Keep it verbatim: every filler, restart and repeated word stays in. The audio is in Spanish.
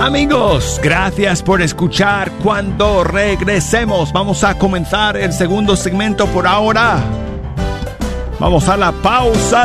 Amigos, gracias por escuchar. Cuando regresemos vamos a comenzar el segundo segmento. Por ahora vamos a la pausa